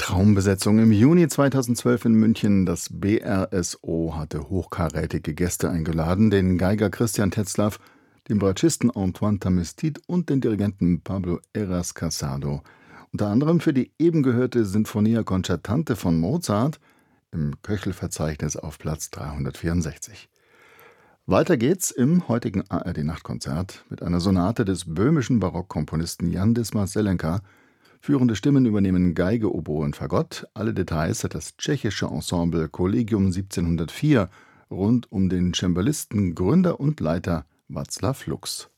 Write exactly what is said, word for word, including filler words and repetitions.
Traumbesetzung im Juni zweitausendzwölf in München. Das B R S O hatte hochkarätige Gäste eingeladen, den Geiger Christian Tetzlaff, den Bratschisten Antoine Tamestit und den Dirigenten Pablo Heras Casado. Unter anderem für die eben gehörte Sinfonia Concertante von Mozart im Köchel-Verzeichnis auf Platz dreihundertvierundsechzig. Weiter geht's im heutigen A R D-Nachtkonzert mit einer Sonate des böhmischen Barockkomponisten Jan Dismas Zelenka. Führende Stimmen übernehmen Geige, Oboe und Fagott. Alle Details hat das tschechische Ensemble Collegium siebzehnhundertvier rund um den Cembalisten, Gründer und Leiter Václav Lux.